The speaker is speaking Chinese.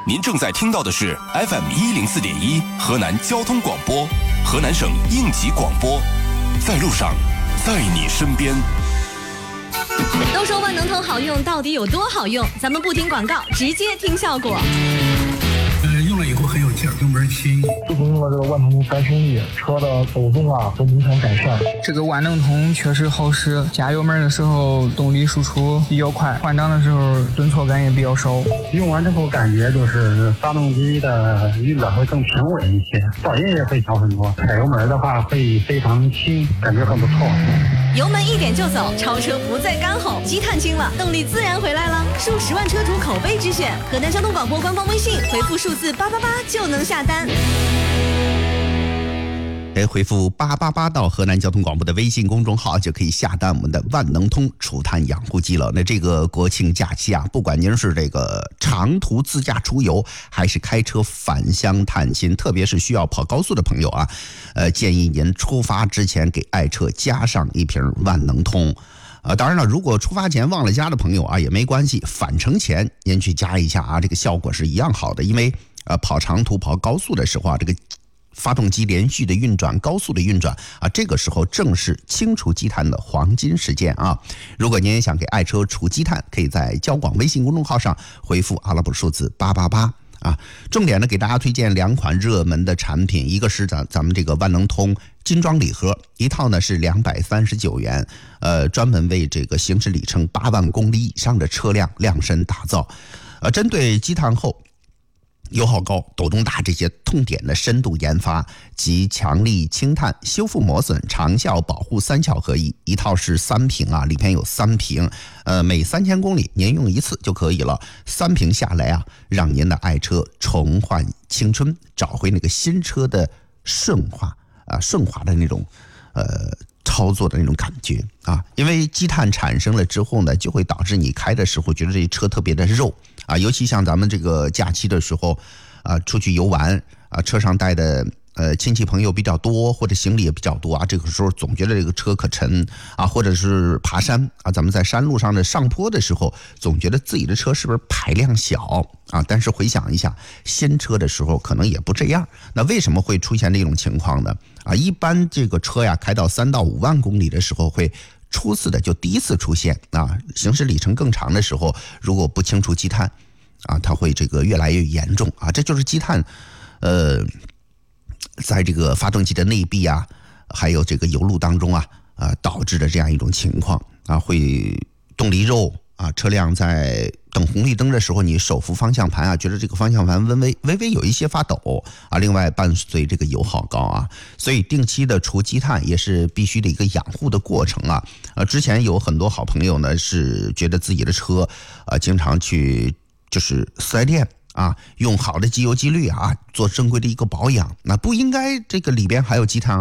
您正在听到的是 FM104.1 河南交通广播，河南省应急广播，在路上，在你身边。 都说万能通好用，到底有多好用？咱们不听广告，直接听效果。 用了以后很有劲儿，油门轻。 自从用了这个万能通3升力，车的抖动啊都明显改善。 这个万能通确实好使，加油门的时候动力输出比较快，换挡的时候顿挫感也比较少。 用完之后感觉就是发动机的运转会更平稳一些，噪音也会小很多。踩油门的话会非常轻，感觉很不错。 油门一点就走，超车不再干吼，积碳轻了，动力自然回来了。数10万车主口碑之选，河南交通广播官方微信回复数字888就能下单。 回复888到河南交通广播的微信公众号就可以下单我们的万能通除碳养护剂了。那这个国庆假期啊，不管您是这个长途自驾出游，还是开车返乡探亲，特别是需要跑高速的朋友啊，建议您出发之前给爱车加上一瓶万能通。当然了，如果出发前忘了加的朋友啊，也没关系，返程前您去加一下啊，这个效果是一样好的。因为跑长途跑高速的时候啊，这个发动机连续的运转，高速的运转啊，这个时候正是清除积碳的黄金时间啊。如果您也想给爱车除积碳，可以在交广微信公众号上回复阿拉伯数字888啊。重点呢，给大家推荐2款热门的产品，一个是咱们这个万能通精装礼盒，一套呢是239元，专门为这个行驶里程8万公里以上的车辆量身打造，针对积碳后油耗高、抖动大这些痛点的深度研发及强力清碳、修复磨损、长效保护3效合一。一套是3瓶啊，里边有3瓶，每3000公里您用1次就可以了。3瓶下来啊，让您的爱车重焕青春，找回那个新车的顺滑的那种操作的那种感觉啊。因为积碳产生了之后呢，就会导致你开的时候觉得这车特别的肉啊，尤其像咱们这个假期的时候啊，出去游玩啊，车上带的亲戚朋友比较多，或者行李也比较多啊，这个时候总觉得这个车可沉啊，或者是爬山啊，咱们在山路上的上坡的时候，总觉得自己的车是不是排量小啊？但是回想一下，新车的时候可能也不这样。那为什么会出现这种情况呢？啊，一般这个车呀开到3到5万公里的时候会初次的就第一次出现啊，行驶里程更长的时候，如果不清除积碳啊，它会这个越来越严重啊。这就是积碳在这个发动机的内壁啊，还有这个油路当中啊，导致的这样一种情况啊，会动力肉啊，车辆在等红绿灯的时候，你手扶方向盘啊，觉得这个方向盘微微有一些发抖啊。另外伴随这个油耗高啊，所以定期的除积碳也是必须的一个养护的过程啊。之前有很多好朋友呢是觉得自己的车经常去就是4S店啊，用好的机油机滤啊，做正规的一个保养，那不应该这个里边还有积碳